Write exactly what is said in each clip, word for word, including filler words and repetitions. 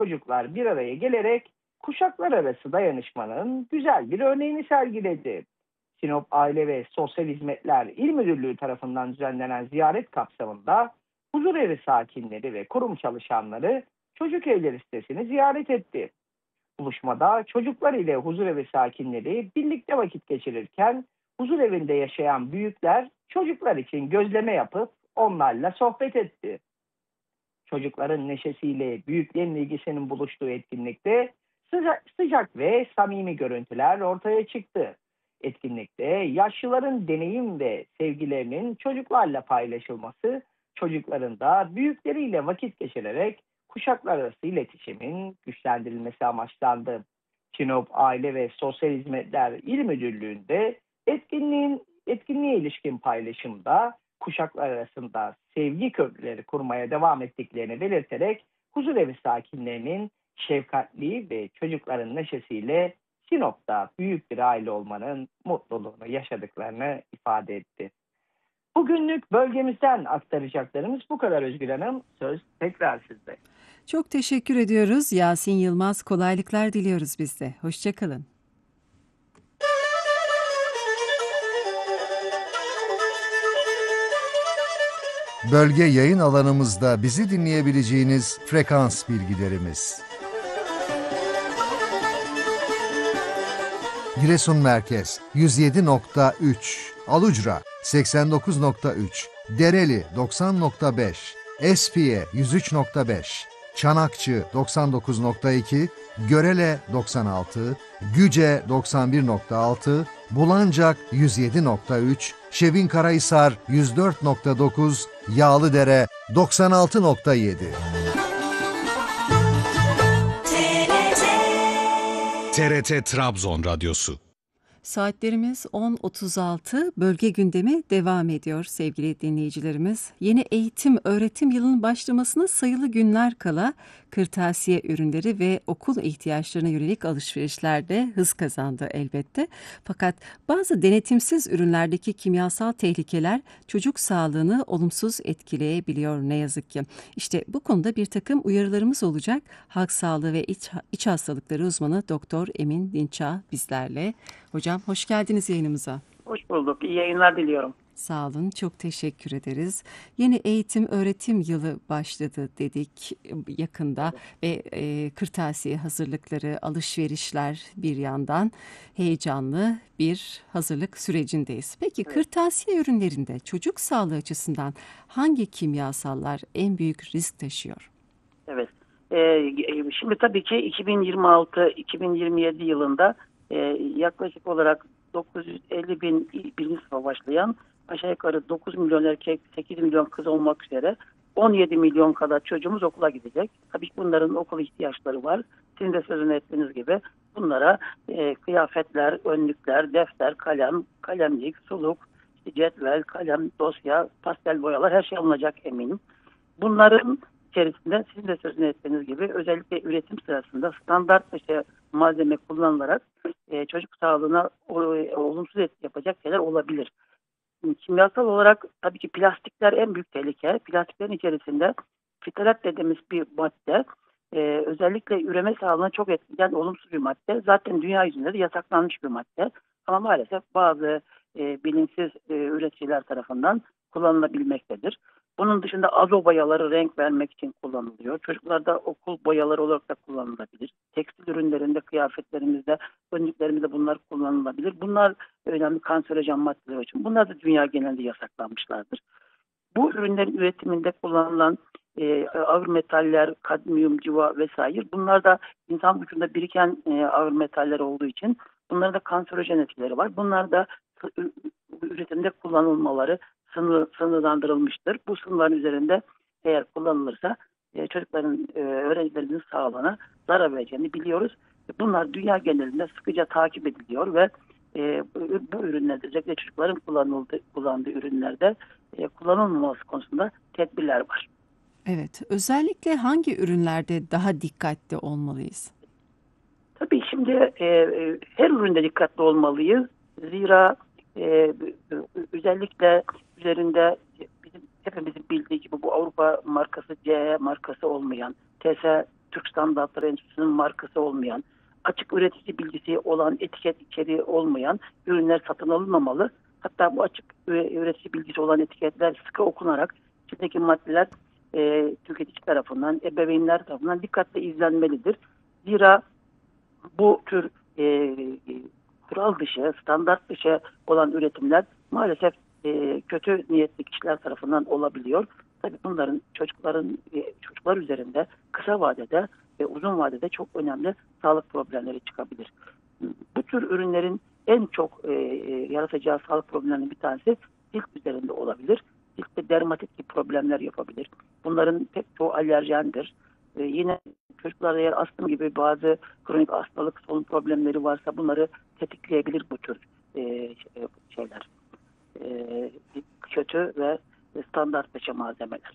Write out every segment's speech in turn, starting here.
çocuklar bir araya gelerek kuşaklar arası dayanışmanın güzel bir örneğini sergiledi. Sinop Aile ve Sosyal Hizmetler İl Müdürlüğü tarafından düzenlenen ziyaret kapsamında huzurevi sakinleri ve kurum çalışanları çocuk evleri sitesini ziyaret etti. Buluşmada çocuklar ile huzurevi sakinleri birlikte vakit geçirirken huzurevinde yaşayan büyükler çocuklar için gözleme yapıp onlarla sohbet etti. Çocukların neşesiyle büyüklerin ilgisinin buluştuğu etkinlikte sıcak, sıcak ve samimi görüntüler ortaya çıktı. Etkinlikte yaşlıların deneyim ve sevgilerinin çocuklarla paylaşılması, çocukların da büyükleriyle vakit geçirerek kuşaklar arası iletişimin güçlendirilmesi amaçlandı. Sinop Aile ve Sosyal Hizmetler İl Müdürlüğü'nde etkinliğin etkinliğe ilişkin paylaşımda kuşaklar arasında sevgi köprüleri kurmaya devam ettiklerini belirterek huzurevi sakinlerinin şefkatli ve çocukların neşesiyle Sinop'ta büyük bir aile olmanın mutluluğunu yaşadıklarını ifade etti. Bugünlük bölgemizden aktaracaklarımız bu kadar Özgür Hanım. Söz tekrar sizde. Çok teşekkür ediyoruz. Yasin Yılmaz, kolaylıklar diliyoruz biz de. Hoşçakalın. Bölge yayın alanımızda bizi dinleyebileceğiniz frekans bilgilerimiz. Giresun Merkez yüz yedi nokta üç, Alucra seksen dokuz nokta üç, Dereli doksan nokta beş, Espiye yüz üç nokta beş, Çanakçı doksan dokuz nokta iki, Görele doksan altı, Güce doksan bir nokta altı, Bulancak yüz yedi nokta üç, Şebinkarahisar yüz dört nokta dokuz, Yağlıdere doksan altı nokta yedi. T R T Trabzon Radyosu. Saatlerimiz on otuz altı, bölge gündemi devam ediyor sevgili dinleyicilerimiz. Yeni eğitim öğretim yılının başlamasına sayılı günler kala kırtasiye ürünleri ve okul ihtiyaçlarına yönelik alışverişlerde hız kazandı elbette. Fakat bazı denetimsiz ürünlerdeki kimyasal tehlikeler çocuk sağlığını olumsuz etkileyebiliyor ne yazık ki. İşte bu konuda bir takım uyarılarımız olacak. Halk sağlığı ve iç, iç hastalıkları uzmanı Doktor Emin Dinçağ bizlerle. Hocam hoş geldiniz yayınımıza. Hoş bulduk. İyi yayınlar diliyorum. Sağ olun, çok teşekkür ederiz. Yeni eğitim öğretim yılı başladı dedik yakında ve e, kırtasiye hazırlıkları, alışverişler bir yandan heyecanlı bir hazırlık sürecindeyiz. Peki evet. Kırtasiye ürünlerinde çocuk sağlığı açısından hangi kimyasallar en büyük risk taşıyor? Evet. Ee, şimdi tabii ki iki bin yirmi altı iki bin yirmi yedi yılında e, yaklaşık olarak dokuz yüz elli bin birinci sınıfa başlayan aşağı yukarı dokuz milyon erkek, sekiz milyon kız olmak üzere on yedi milyon kadar çocuğumuz okula gidecek. Tabii ki bunların okul ihtiyaçları var. Sizin de sözünü ettiğiniz gibi bunlara e, kıyafetler, önlükler, defter, kalem, kalemlik, suluk, işte cetvel, kalem, dosya, pastel boyalar her şey alınacak eminim. Bunların içerisinde sizin de sözünü ettiğiniz gibi özellikle üretim sırasında standart işte malzeme kullanılarak e, çocuk sağlığına o, olumsuz etki yapacak şeyler olabilir. Kimyasal olarak tabii ki plastikler en büyük tehlike. Plastiklerin içerisinde fitalat dediğimiz bir madde e, özellikle üreme sağlığına çok etkileyen olumsuz bir madde. Zaten dünya yüzünde de yasaklanmış bir madde. Ama maalesef bazı e, bilinçsiz e, üreticiler tarafından kullanılabilmektedir. Bunun dışında azo boyaları renk vermek için kullanılıyor. Çocuklarda okul boyaları olarak da kullanılabilir. Tekstil ürünlerinde, kıyafetlerimizde, önlüklerimizde bunlar kullanılabilir. Bunlar önemli kanserojen maddeler için. Bunlar da dünya genelinde yasaklanmışlardır. Bu ürünlerin üretiminde kullanılan e, ağır metaller, kadmiyum, civa vesaire bunlar da insan vücudunda biriken e, ağır metaller olduğu için bunların da kanserojen etkileri var. Bunlar da üretimde kullanılmaları sınır, sınırlandırılmıştır. Bu sınırların üzerinde eğer kullanılırsa e, çocukların, e, öğrencilerimizin sağlığına zarar vereceğini biliyoruz. Bunlar dünya genelinde sıkıca takip ediliyor ve e, bu, bu ürünlerde özellikle çocukların kullanıldığı, kullandığı ürünlerde e, kullanılmaması konusunda tedbirler var. Evet, özellikle hangi ürünlerde daha dikkatli olmalıyız? Tabii şimdi e, e, her üründe dikkatli olmalıyız. Zira e, özellikle üzerinde bizim hepimizin bildiği gibi bu Avrupa markası C markası olmayan, T S Türk Standartları Enstitüsü'nün markası olmayan, açık üretici bilgisi olan, etiket içeriği olmayan ürünler satın alınmamalı. Hatta bu açık üretici bilgisi olan etiketler sıkı okunarak içindeki maddeler e, tüketici tarafından, ebeveynler tarafından dikkatle izlenmelidir. Zira bu tür e, kural dışı, standart dışı olan üretimler maalesef e, kötü niyetli kişiler tarafından olabiliyor. Tabii bunların çocukların e, çocuklar üzerinde kısa vadede ve uzun vadede çok önemli sağlık problemleri çıkabilir. Bu tür ürünlerin en çok e, yaratacağı sağlık problemlerinin bir tanesi cilt üzerinde olabilir. Ciltte dermatit gibi problemler yapabilir. Bunların pek çoğu alerjendir. E, yine çocuklarda eğer astım gibi bazı kronik hastalık, solunum problemleri varsa bunları tetikleyebilir bu tür e, şeyler. E, kötü ve standart dışı malzemeler.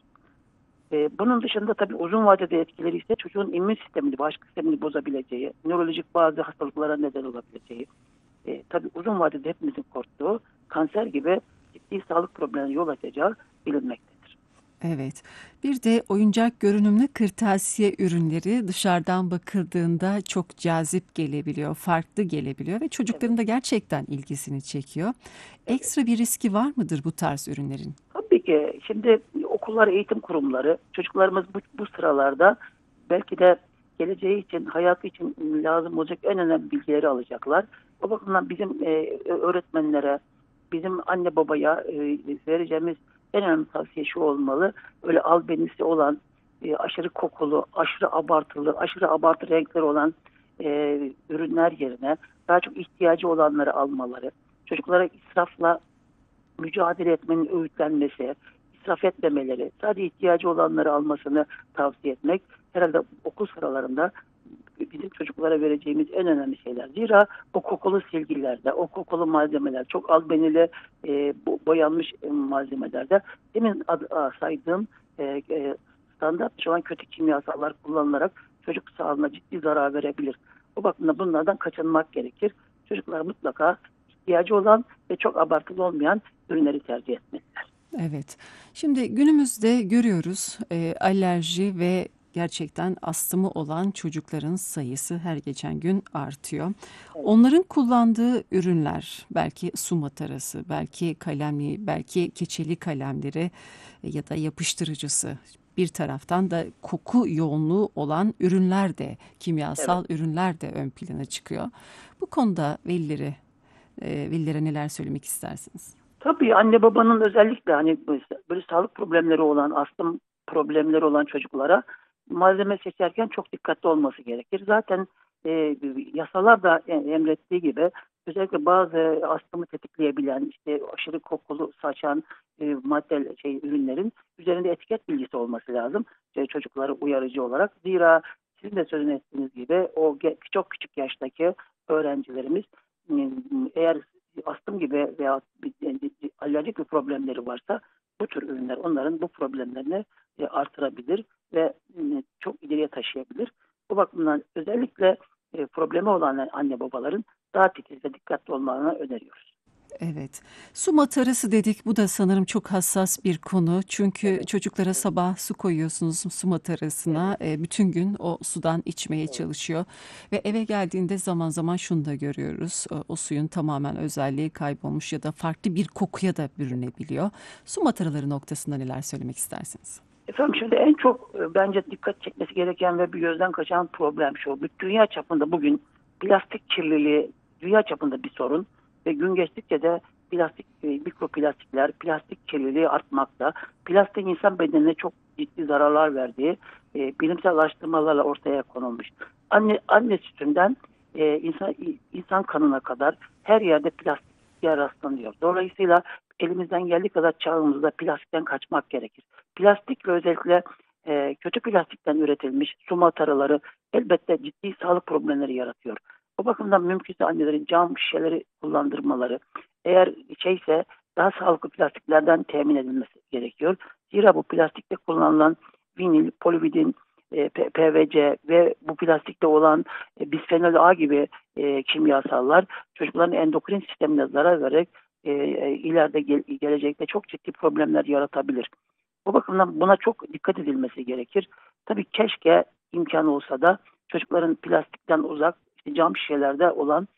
E, bunun dışında tabii uzun vadede etkileri ise çocuğun immün sistemini, bağışıklık sistemini bozabileceği, nörolojik bazı hastalıklara neden olabileceği, e, tabii uzun vadede hepimizin korktuğu kanser gibi ciddi sağlık problemlerine yol açacağı bilinmektedir. Evet. Bir de oyuncak görünümlü kırtasiye ürünleri dışarıdan bakıldığında çok cazip gelebiliyor, farklı gelebiliyor ve çocukların da gerçekten ilgisini çekiyor. Ekstra bir riski var mıdır bu tarz ürünlerin? Tabii ki. Şimdi okullar, eğitim kurumları, çocuklarımız bu, bu sıralarda belki de geleceği için, hayatı için lazım olacak en önemli bilgileri alacaklar. O bakımdan bizim e, öğretmenlere, bizim anne babaya e, vereceğimiz en önemli tavsiye şu olmalı. Öyle albenisi olan, e, aşırı kokulu, aşırı abartılı, aşırı abartı renkleri olan e, ürünler yerine daha çok ihtiyacı olanları almaları, çocuklara israfla mücadele etmenin öğütlenmesi, israf etmemeleri, sadece ihtiyacı olanları almasını tavsiye etmek herhalde okul sıralarında bizim çocuklara vereceğimiz en önemli şeyler. Zira o kokulu silgilerde, o kokulu malzemeler, çok albenili e, boyanmış e, malzemelerde demin ad, a, saydığım e, e, standart şu an kötü kimyasallar kullanılarak çocuk sağlığına ciddi zarar verebilir. O bakımdan bunlardan kaçınmak gerekir. Çocuklar mutlaka ihtiyacı olan ve çok abartılı olmayan ürünleri tercih etmeliler. Evet. Şimdi günümüzde görüyoruz e, alerji ve gerçekten astımı olan çocukların sayısı her geçen gün artıyor. Onların kullandığı ürünler, belki su matarası, belki kalemli, belki keçeli kalemleri ya da yapıştırıcısı. Bir taraftan da koku yoğunluğu olan ürünler de, kimyasal evet. ürünler de ön plana çıkıyor. Bu konuda velilere, e, velilere neler söylemek istersiniz? Tabii anne babanın özellikle hani böyle, böyle sağlık problemleri olan, astım problemleri olan çocuklara malzeme seçerken çok dikkatli olması gerekir. Zaten e, yasalar da emrettiği gibi özellikle bazı astımı tetikleyebilen, işte aşırı kokulu saçan e, madde şey ürünlerin üzerinde etiket bilgisi olması lazım. E, çocukları uyarıcı olarak. Zira sizin de sözünü ettiğiniz gibi o çok küçük yaştaki öğrencilerimiz e, eğer astım gibi veya alerjik bir problemleri varsa bu tür ürünler onların bu problemlerini artırabilir ve çok ileriye taşıyabilir. Bu bakımdan özellikle problemi olan anne babaların daha titiz ve dikkatli olmalarını öneriyoruz. Evet. Su matarası dedik. Bu da sanırım çok hassas bir konu. Çünkü evet. çocuklara evet. sabah su koyuyorsunuz su matarasına. Evet. E, bütün gün o sudan içmeye evet. çalışıyor. Ve eve geldiğinde zaman zaman şunu da görüyoruz. O, o suyun tamamen özelliği kaybolmuş ya da farklı bir kokuya da bürünebiliyor. Su mataraları noktasında neler söylemek istersiniz? Efendim şimdi en çok bence dikkat çekmesi gereken ve bir gözden kaçan problem şu. Dünya çapında bugün plastik kirliliği dünya çapında bir sorun. Ve gün geçtikçe de plastik, mikroplastikler, plastik kirliliği artmakta. Plastik insan bedenine çok ciddi zararlar verdiği e, bilimsel araştırmalarla ortaya konulmuş. Anne, anne sütünden e, insan, insan kanına kadar her yerde plastik rastlanıyor. Dolayısıyla elimizden geldiği kadar çağımızda plastikten kaçmak gerekir. Plastik ve özellikle e, kötü plastikten üretilmiş su mataraları elbette ciddi sağlık problemleri yaratıyor. O bakımdan mümkünse annelerin cam şişeleri kullandırmaları, eğer şeyse daha sağlıklı plastiklerden temin edilmesi gerekiyor. Zira bu plastikte kullanılan vinil, polividin, e, P V C ve bu plastikte olan e, bisfenol A gibi e, kimyasallar çocukların endokrin sistemine zarar vererek e, e, ileride gel, gelecekte çok ciddi problemler yaratabilir. O bakımdan buna çok dikkat edilmesi gerekir. Tabii keşke imkanı olsa da çocukların plastikten uzak, işte cam şişelerde olan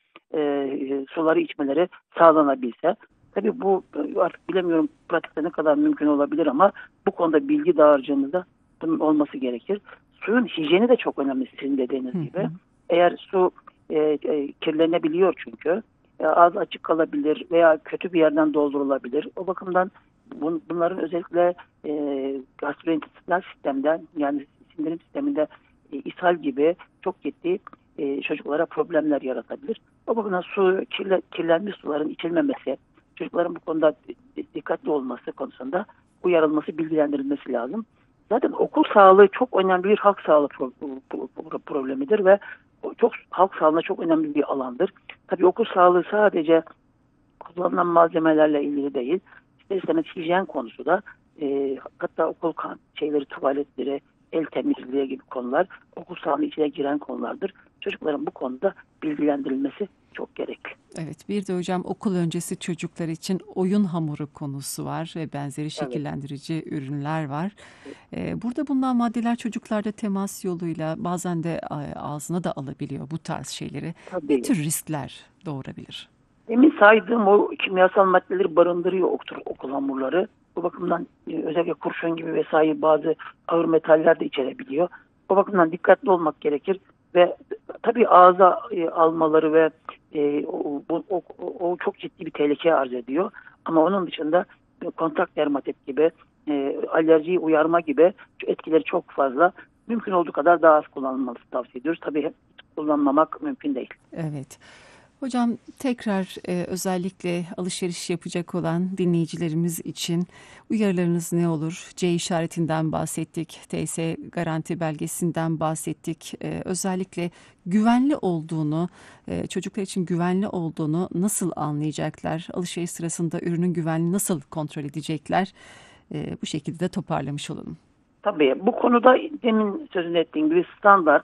e, suları içmeleri sağlanabilse. Tabii bu artık bilemiyorum pratikte ne kadar mümkün olabilir ama bu konuda bilgi dağarcığımızda bunun olması gerekir. Suyun hijyeni de çok önemli sizin dediğiniz Hı hı. gibi. Eğer su e, e, kirlenebiliyor çünkü. E, ağzı açık kalabilir veya kötü bir yerden doldurulabilir. O bakımdan bun, bunların özellikle e, gastrointestinal sistemden yani sindirim sisteminde e, ishal gibi çok ciddi e, çocuklara problemler yaratabilir. O bakımdan su, kirle, kirlenmiş suların içilmemesi, çocukların bu konuda dikkatli olması konusunda uyarılması, bilgilendirilmesi lazım. Zaten okul sağlığı çok önemli bir halk sağlığı pro- pro- problemidir ve çok halk sağlığına çok önemli bir alandır. Tabii okul sağlığı sadece kullanılan malzemelerle ilgili değil. İster istemez hijyen konusu da e, hatta okul kan şeyleri, tuvaletleri, el temizliği gibi konular okul sağlığı içine giren konulardır. Çocukların bu konuda bilgilendirilmesi çok gerekli. Evet, bir de hocam okul öncesi çocuklar için oyun hamuru konusu var ve benzeri şekillendirici ürünler var. Ee, burada bulunan maddeler çocuklarda temas yoluyla bazen de e, ağzına da alabiliyor bu tarz şeyleri. Tabii. Ne tür riskler doğurabilir? Demin saydığım o kimyasal maddeleri barındırıyor okul, okul hamurları. Bu bakımdan e, özellikle kurşun gibi vesaire bazı ağır metaller de içerebiliyor. O bakımdan dikkatli olmak gerekir ve tabii ağza e, almaları ve e, o, o, o, o çok ciddi bir tehlike arz ediyor. Ama onun dışında e, kontak dermatit gibi e, alerjiyi uyarma gibi etkileri çok fazla. Mümkün olduğu kadar daha az kullanılması tavsiye ediyoruz. Tabii hep kullanmamak mümkün değil. Evet. Hocam tekrar e, özellikle alışveriş yapacak olan dinleyicilerimiz için uyarılarınız ne olur? C işaretinden bahsettik, T S garanti belgesinden bahsettik. E, özellikle güvenli olduğunu, e, çocuklar için güvenli olduğunu nasıl anlayacaklar? Alışveriş sırasında ürünün güvenliğini nasıl kontrol edecekler? E, bu şekilde de toparlamış olalım. Tabii bu konuda demin sözünü ettiğim gibi standart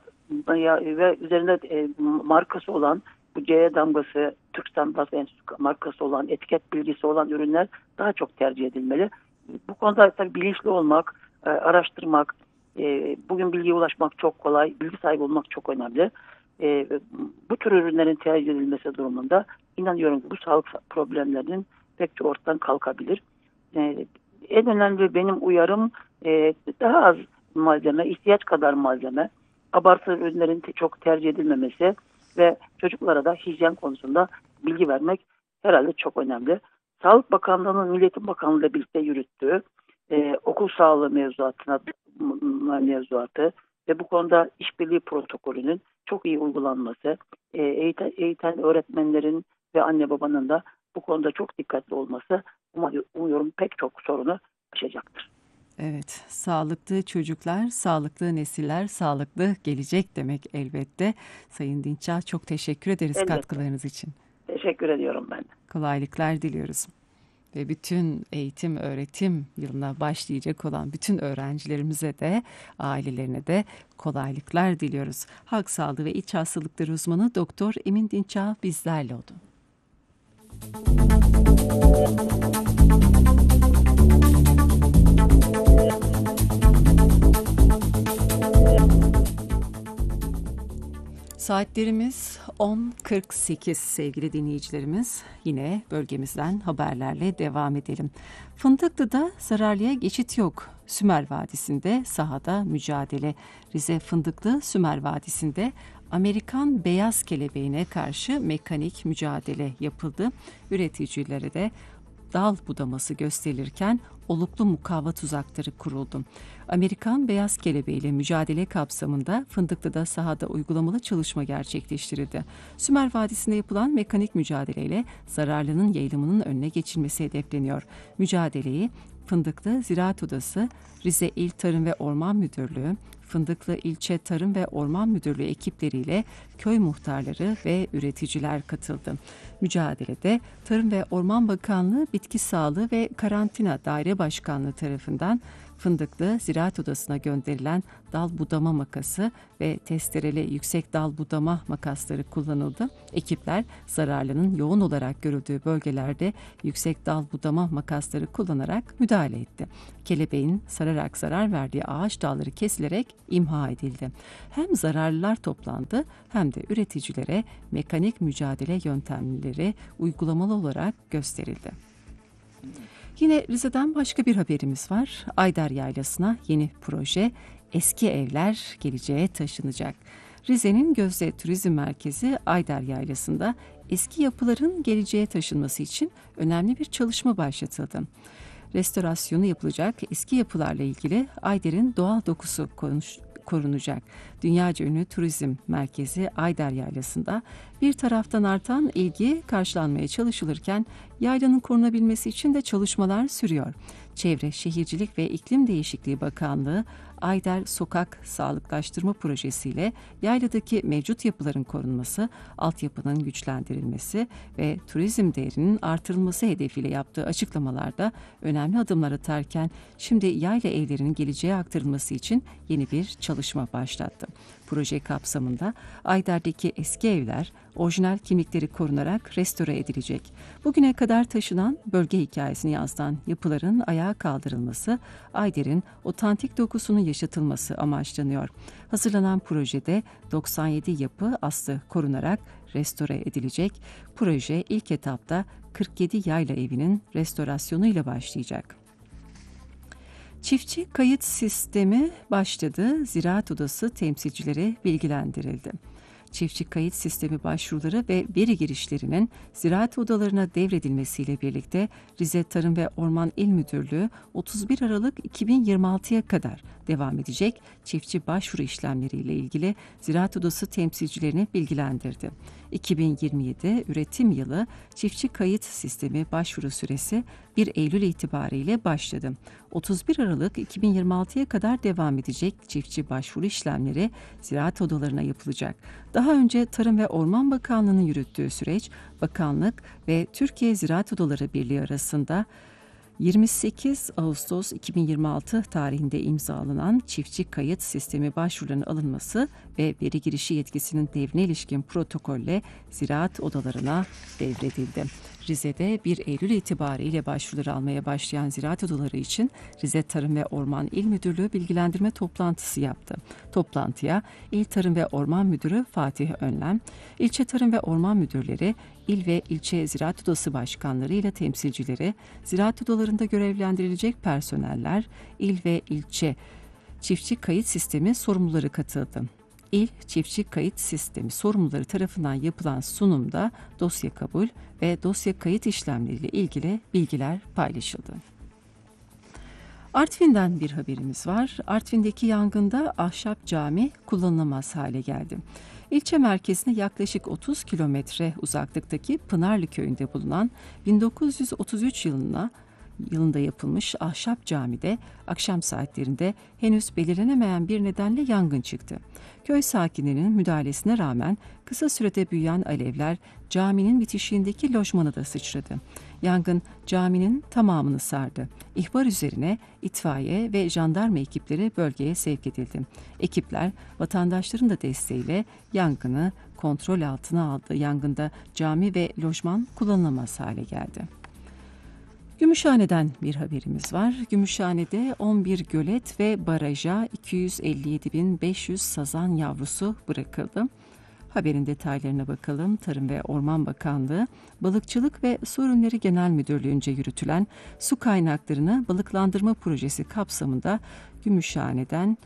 ve üzerinde e, markası olan bu C damgası, Türk Standart Enstitüsü markası olan, etiket bilgisi olan ürünler daha çok tercih edilmeli. Bu konuda tabii bilinçli olmak, e, araştırmak, e, bugün bilgiye ulaşmak çok kolay, bilgi sahibi olmak çok önemli. E, bu tür ürünlerin tercih edilmesi durumunda inanıyorum ki bu sağlık problemlerinin pek çok ortadan kalkabilir. E, en önemli benim uyarım e, daha az malzeme, ihtiyaç kadar malzeme, abartılı ürünlerin te- çok tercih edilmemesi ve çocuklara da hijyen konusunda bilgi vermek herhalde çok önemli. Sağlık Bakanlığı'nın Milli Eğitim Bakanlığı ile birlikte yürüttüğü e, okul sağlığı mevzuatına mevzuatı ve bu konuda işbirliği protokolünün çok iyi uygulanması, e, eğiten, eğiten öğretmenlerin ve anne babanın da bu konuda çok dikkatli olması umuyorum pek çok sorunu aşacaktır. Evet, sağlıklı çocuklar, sağlıklı nesiller, sağlıklı gelecek demek elbette. Sayın Dinçağ çok teşekkür ederiz Elbette. katkılarınız için. Teşekkür ediyorum ben de. Kolaylıklar diliyoruz. Ve bütün eğitim, öğretim yılına başlayacak olan bütün öğrencilerimize de, ailelerine de kolaylıklar diliyoruz. Halk sağlığı ve iç hastalıkları uzmanı Doktor Emin Dinçağ bizlerle oldu. Saatlerimiz on kırk sekiz sevgili dinleyicilerimiz. Yine bölgemizden haberlerle devam edelim. Fındıklı'da zararlıya geçit yok. Sümer Vadisi'nde sahada mücadele. Rize Fındıklı Sümer Vadisi'nde Amerikan beyaz kelebeğine karşı mekanik mücadele yapıldı. Üreticilere de dal budaması gösterilirken oluklu mukavat tuzakları kuruldu. Amerikan beyaz kelebeğiyle mücadele kapsamında Fındıklı'da sahada uygulamalı çalışma gerçekleştirildi. Sümer Vadisi'nde yapılan mekanik mücadeleyle zararlının yayılımının önüne geçilmesi hedefleniyor. Mücadeleyi Fındıklı Ziraat Odası, Rize İl Tarım ve Orman Müdürlüğü, Fındıklı İlçe Tarım ve Orman Müdürlüğü ekipleriyle köy muhtarları ve üreticiler katıldı. Mücadelede Tarım ve Orman Bakanlığı Bitki Sağlığı ve Karantina Daire Başkanlığı tarafından Fındıklı Ziraat Odası'na gönderilen dal budama makası ve testereli yüksek dal budama makasları kullanıldı. Ekipler zararlının yoğun olarak görüldüğü bölgelerde yüksek dal budama makasları kullanarak müdahale etti. Kelebeğin sararak zarar verdiği ağaç dalları kesilerek imha edildi. Hem zararlılar toplandı hem de üreticilere mekanik mücadele yöntemleri uygulamalı olarak gösterildi. Yine Rize'den başka bir haberimiz var. Ayder Yaylası'na yeni proje, eski evler geleceğe taşınacak. Rize'nin Gözde Turizm Merkezi Ayder Yaylası'nda eski yapıların geleceğe taşınması için önemli bir çalışma başlatıldı. Restorasyonu yapılacak eski yapılarla ilgili Ayder'in doğal dokusu konuş, korunacak. Dünyaca ünlü turizm merkezi Ayder Yaylası'nda bir taraftan artan ilgi karşılanmaya çalışılırken yaylanın korunabilmesi için de çalışmalar sürüyor. Çevre, Şehircilik ve İklim Değişikliği Bakanlığı Ayder Sokak Sağlıklaştırma Projesi ile yayladaki mevcut yapıların korunması, altyapının güçlendirilmesi ve turizm değerinin artırılması hedefiyle yaptığı açıklamalarda önemli adımlar atarken şimdi yayla evlerinin geleceğe aktarılması için yeni bir çalışma başlattı. Proje kapsamında Ayder'deki eski evler orijinal kimlikleri korunarak restore edilecek. Bugüne kadar taşınan bölge hikayesini yazdan yapıların ayağa kaldırılması, Ayder'in otantik dokusunun yaşatılması amaçlanıyor. Hazırlanan projede doksan yedi yapı aslı korunarak restore edilecek. Proje ilk etapta kırk yedi yayla evinin restorasyonuyla başlayacak. Çiftçi kayıt sistemi başladı. Ziraat Odası temsilcileri bilgilendirildi. Çiftçi kayıt sistemi başvuruları ve veri girişlerinin ziraat odalarına devredilmesiyle birlikte Rize Tarım ve Orman İl Müdürlüğü otuz bir Aralık iki bin yirmi altıya kadar devam edecek çiftçi başvuru işlemleriyle ilgili Ziraat Odası temsilcilerini bilgilendirdi. iki bin yirmi yedi üretim yılı çiftçi kayıt sistemi başvuru süresi bir Eylül itibariyle başladı. otuz bir Aralık iki bin yirmi altıya kadar devam edecek çiftçi başvuru işlemleri ziraat odalarına yapılacak. Daha önce Tarım ve Orman Bakanlığı'nın yürüttüğü süreç, bakanlık ve Türkiye Ziraat Odaları Birliği arasında yirmi sekiz Ağustos iki bin yirmi altı tarihinde imzalanan çiftçi kayıt sistemi başvurularının alınması ve veri girişi yetkisinin devrine ilişkin protokolle ziraat odalarına devredildi. Rize'de bir Eylül itibariyle başvuruları almaya başlayan ziraat odaları için Rize Tarım ve Orman İl Müdürlüğü bilgilendirme toplantısı yaptı. Toplantıya İl Tarım ve Orman Müdürü Fatih Önlem, İlçe Tarım ve Orman Müdürleri, İl ve ilçe Ziraat Odası Başkanları ile temsilcileri, ziraat odalarında görevlendirilecek personeller, il ve ilçe çiftçi kayıt sistemi sorumluları katıldı. İl Çiftçi Kayıt Sistemi sorumluları tarafından yapılan sunumda dosya kabul ve dosya kayıt işlemleriyle ilgili bilgiler paylaşıldı. Artvin'den bir haberimiz var. Artvin'deki yangında ahşap cami kullanılamaz hale geldi. İlçe merkezine yaklaşık otuz kilometre uzaklıktaki Pınarlı köyünde bulunan bin dokuz yüz otuz üç yılına yılında yapılmış ahşap camide akşam saatlerinde henüz belirlenemeyen bir nedenle yangın çıktı. Köy sakinlerinin müdahalesine rağmen kısa sürede büyüyen alevler caminin bitişiğindeki lojmana da sıçradı. Yangın caminin tamamını sardı. İhbar üzerine itfaiye ve jandarma ekipleri bölgeye sevk edildi. Ekipler vatandaşların da desteğiyle yangını kontrol altına aldı. Yangında cami ve lojman kullanılamaz hale geldi. Gümüşhane'den bir haberimiz var. Gümüşhane'de on bir gölet ve baraja iki yüz elli yedi bin beş yüz sazan yavrusu bırakıldı. Haberin detaylarına bakalım. Tarım ve Orman Bakanlığı, Balıkçılık ve Su Ürünleri Genel Müdürlüğü'nce yürütülen su kaynaklarını balıklandırma projesi kapsamında Gümüşhane'den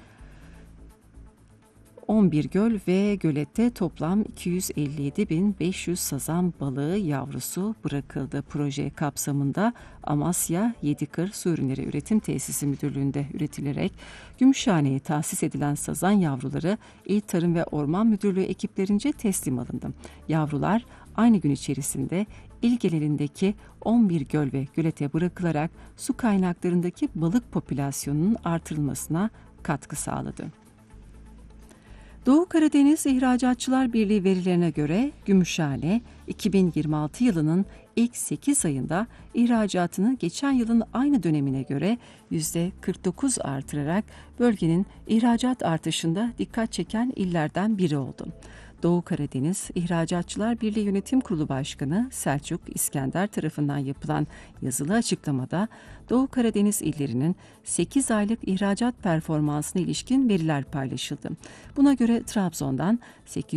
on bir göl ve gölette toplam iki yüz elli yedi bin beş yüz sazan balığı yavrusu bırakıldı. Proje kapsamında Amasya Yedikır Su Ürünleri Üretim Tesisi Müdürlüğü'nde üretilerek Gümüşhane'ye tahsis edilen sazan yavruları İl Tarım ve Orman Müdürlüğü ekiplerince teslim alındı. Yavrular aynı gün içerisinde il genelindeki on bir göl ve gölete bırakılarak su kaynaklarındaki balık popülasyonunun artırılmasına katkı sağladı. Doğu Karadeniz İhracatçılar Birliği verilerine göre Gümüşhane, iki bin yirmi altı yılının ilk sekiz ayında ihracatını geçen yılın aynı dönemine göre yüzde kırk dokuz artırarak bölgenin ihracat artışında dikkat çeken illerden biri oldu. Doğu Karadeniz İhracatçılar Birliği Yönetim Kurulu Başkanı Selçuk İskender tarafından yapılan yazılı açıklamada Doğu Karadeniz illerinin sekiz aylık ihracat performansına ilişkin veriler paylaşıldı. Buna göre Trabzon'dan sekiz